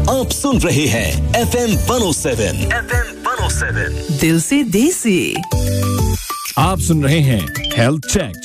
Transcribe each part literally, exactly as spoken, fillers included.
आप सुन रहे हैं F M one oh seven F M one oh seven दिल से देसी आप सुन रहे हैं हेल्थ चेक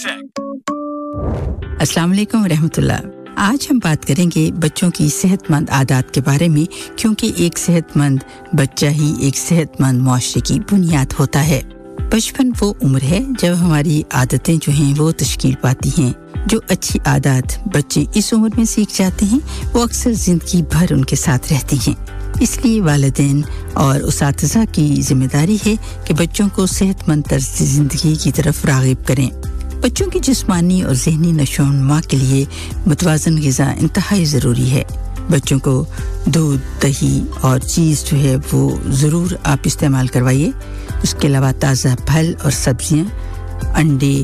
अस्सलाम वालेकुम रहमतुल्लाह आज हम बात करेंगे बच्चों की सेहतमंद आदत के बारे में क्योंकि एक सेहतमंद बच्चा ही एक सेहतमंद माशरे की बुनियाद होता है बचपन वो उम्र है जब हमारी आदतें जो हैं वो तश्कील पाती हैं जो अच्छी आदत बच्चे इस उम्र में सीख जाते हैं वो अक्सर जिंदगी भर उनके साथ रहती हैं इसलिए वालिदैन और उसातिज़ा की जिम्मेदारी है कि बच्चों को सेहतमंद तर्ज ज़िंदगी की तरफ राग़िब करें बच्चों की जिस्मानी और ज़हनी नशो-ओ-नमा के लिए मुतवाज़न ग़िज़ा इंतहाई ज़रूरी है बच्चों को दूध दही और चीज़ जो है वो ज़रूर आप इस्तेमाल करवाइए उसके अलावा ताज़ा फल और सब्जियां अंडे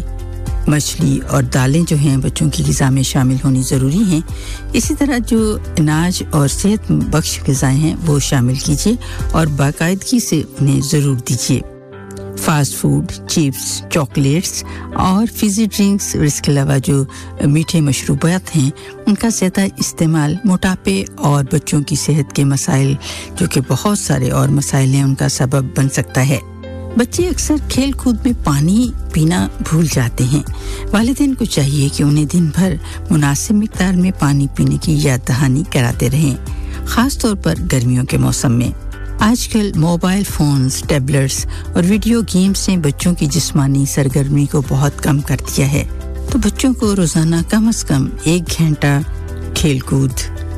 मछली और दालें जो हैं बच्चों की ग़िज़ा में शामिल होनी ज़रूरी हैं इसी तरह जो अनाज और सेहत बख्श ग़िज़ाएं हैं वो शामिल कीजिए और बाकायदगी से उन्हें ज़रूर दीजिए फास्ट फूड चिप्स चॉकलेट्स और फिज़ी ड्रिंक्स और इसके अलावा जो मीठे मशरूबात हैं उनका ज़्यादा इस्तेमाल मोटापे और बच्चों की सेहत के मसाइल जो कि बहुत सारे और मसाइल हैं उनका सबब बन सकता है बच्चे अक्सर खेल कूद में पानी पीना भूल जाते हैं वालिदैन को चाहिए कि उन्हें दिन भर मुनासिब मिक़दार में पानी पीने की याद दहानी कराते रहें ख़ास तौर पर गर्मियों के मौसम में आजकल मोबाइल फोन्स टैबलेट्स और वीडियो गेम्स ने बच्चों की जिस्मानी सरगर्मी को बहुत कम कर दिया है तो बच्चों को रोज़ाना कम से कम एक घंटा खेलकूद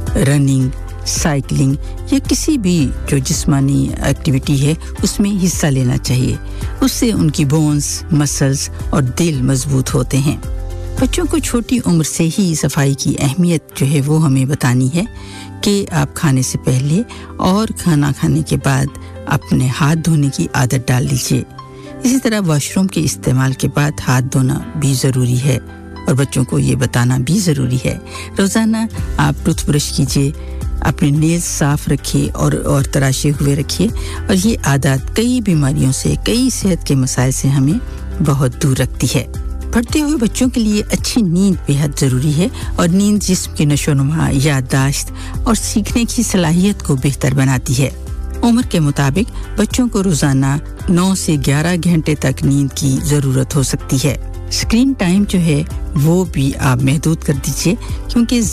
रनिंग साइकिलिंग या किसी भी जो जिस्मानी एक्टिविटी है उसमें हिस्सा लेना चाहिए उससे उनकी बोन्स मसल्स और दिल मजबूत होते हैं बच्चों को छोटी उम्र से ही सफाई की अहमियत जो है वो हमें बतानी है कि आप खाने से पहले और खाना खाने के बाद अपने हाथ धोने की आदत डाल लीजिए इसी तरह वॉशरूम के इस्तेमाल के बाद हाथ धोना भी ज़रूरी है और बच्चों को ये बताना भी ज़रूरी है रोज़ाना आप टूथब्रश कीजिए अपने नेल्स साफ रखिए और और तराशे हुए रखिए और ये आदत कई बीमारियों से कई सेहत के मसाइल से हमें बहुत दूर रखती है पढ़ते हुए बच्चों के लिए अच्छी नींद बेहद ज़रूरी है और नींद जिस्म की नशोनुमा याददाश्त और सीखने की सलाहियत को बेहतर बनाती है उम्र के मुताबिक बच्चों को रोज़ाना नौ से ग्यारह घंटे तक नींद की ज़रूरत हो सकती है स्क्रीन टाइम जो है वो भी आप महदूद कर दीजिए क्योंकि